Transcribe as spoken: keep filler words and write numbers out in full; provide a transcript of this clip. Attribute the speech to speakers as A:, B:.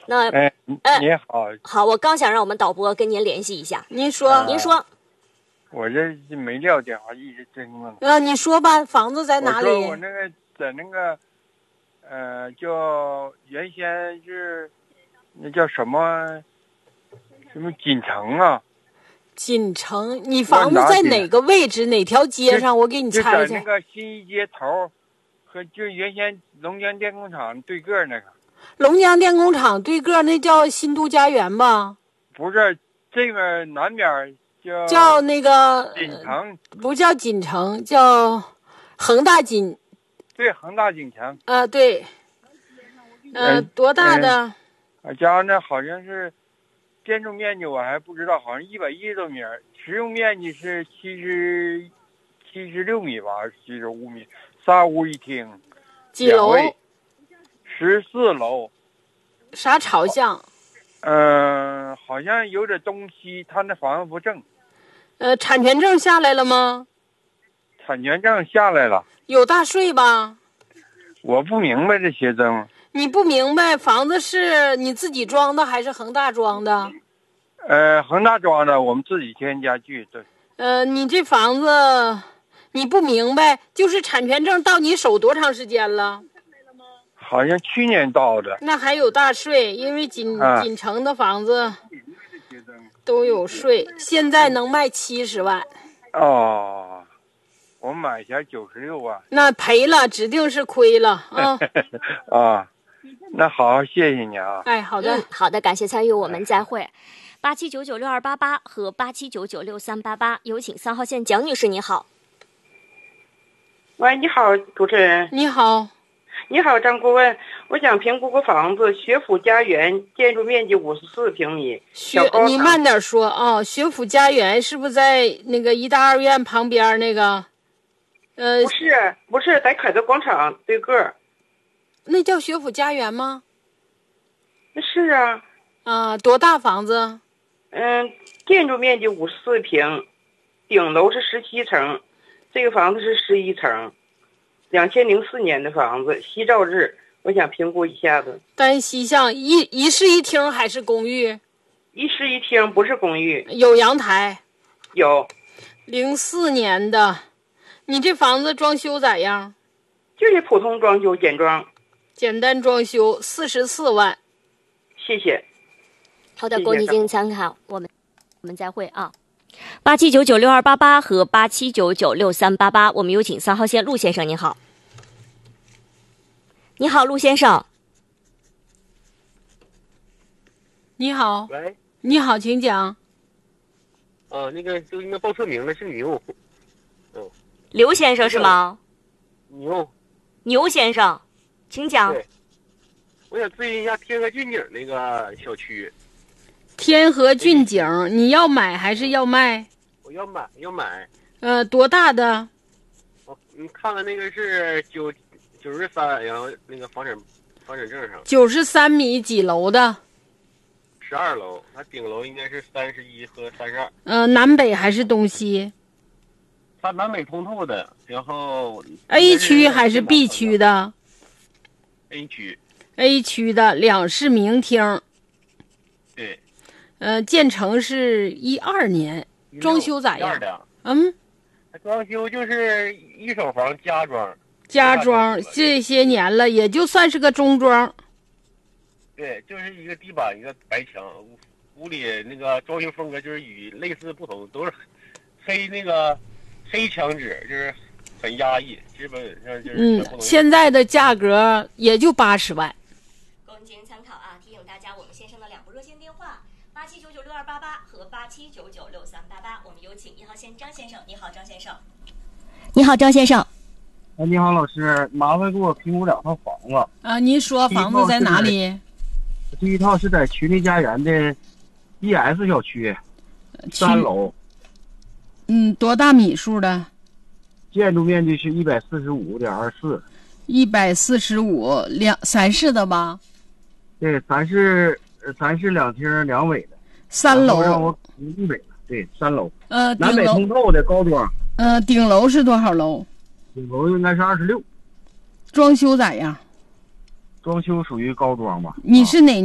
A: 那
B: 哎，
A: 哎
B: 你好，
A: 好，我刚想让我们导播跟您联系一下。
C: 您说，
B: 啊
A: 您说，
B: 我这没撂电话，一直真问。
C: 呃，你说吧，房子在哪里？
B: 我说我那个在那个，呃，叫原先是那叫什么什么锦城啊，
C: 锦城，你房子在哪个位置？哪条街上？我给你
B: 就
C: 猜猜。
B: 在那个新一街头，和就原先龙江电工厂对个那个。
C: 龙江电工厂对个那叫新都家园吧？
B: 不是，这边南边叫
C: 叫那个
B: 锦城，
C: 不叫锦城，叫恒大锦。
B: 对，恒大锦城。
C: 呃，对。呃，
B: 嗯
C: 多大的？
B: 我家那好像是建筑面积我还不知道，好像一百一十多米，实用面积是七十七十六米吧，七十五米，三屋一厅，
C: 几楼？
B: 十四楼。
C: 啥朝向？
B: 嗯、呃，好像有点东西，他那房子不正。
C: 呃，产权证下来了吗？
B: 产权证下来了。
C: 有大税吧？
B: 我不明白这些证。
C: 你不明白房子是你自己装的还是恒大装的？
B: 呃，恒大装的，我们自己添家具。对。
C: 呃，你这房子你不明白，就是产权证到你手多长时间了？
B: 好像去年到的。
C: 那还有大税，因为锦、啊、锦城的房子都有税，现在能卖七十万。
B: 哦，我买前九十六万。
C: 那赔了，指定是亏了啊！
B: 啊，那好，谢谢你啊。
C: 哎，好的、
A: 嗯，好的，感谢参与，我们再会。八七九九六二八八和八七九九六三八八，有请三号线蒋女士，你好。
D: 喂，你好，主持人。
C: 你好。
D: 你好，张顾问，我想评估个房子，学府家园，建筑面积五十四平米。
C: 学，你慢点说啊！学府家园是不是在那个医大二院旁边那个？呃，
D: 不是，不是，在凯德广场对个。
C: 那叫学府家园吗？
D: 那是啊。
C: 啊，多大房子？
D: 嗯，建筑面积五十四平，顶楼是十七层，这个房子是十一层。两千零四年的房子，西照日，我想评估一下子。
C: 单西向一一室一厅还是公寓？
D: 一室一厅，不是公寓。
C: 有阳台？
D: 有。
C: 零四年的，你这房子装修咋样？
D: 就是普通装修，简装。
C: 简单装修，四十四万。
D: 谢谢。
A: 好的，供你进行参考，我们我们再会啊。八七九九六二八八和八七九九六三八八，我们有请三号线陆先生，你好。你好，陆先生。
C: 你好。
E: 喂。
C: 你好，请讲。
E: 啊，那个就应该报错名了，是牛。
A: 嗯。刘先生是吗？
E: 牛。
A: 牛先生，请讲。
E: 对。我想咨询一下天河俊景那个小区。
C: 天河俊景，你要买还是要卖？
E: 我要买，要买。
C: 呃，多大的？
E: 我你看看那个是九九十三，然后那个房产房产证上。
C: 九十三米几楼的？
E: 十二楼，它顶楼应该是三十一和三十二。
C: 呃，南北还是东西？
E: 它南北通透的，然后。
C: A 区还是 B 区的
E: ？A 区。
C: A 区的两室明厅。
E: 对。
C: 呃，建成是一二年，装修咋样？嗯，
E: 装修就是一手房家装。
C: 家装这些年了，也就算是个中装。
E: 对，就是一个地板，一个白墙，屋里那个装修风格就是与类似不同，都是黑那个黑墙纸，就是很压抑，基本上就是。
C: 嗯，现在的价格也就八十万。
A: 供您进行参考啊！提醒大家，我们先生的两部热线电话。八七九九六二八八和八七九九六三八八，我们有请一号线张先生。你好，张先生。你好，张先生。
F: 哎，你好，老师，麻烦给我评估两套房子。
C: 啊，您说房子在哪里？
F: 第一套是在群力家园的 E S 小区，三楼。
C: 嗯，多大米数的？
F: 建筑面积是一百四十五点二四。
C: 一百四十五，两三室的吧？
F: 对，三室。三室两厅两卫的，
C: 三楼
F: 让我一北的，对，三楼。
C: 呃，
F: 南北通透的高装。
C: 呃，顶楼是多少楼？
F: 顶楼应该是二十六。
C: 装修咋样？
F: 装修属于高装吧。
C: 你是哪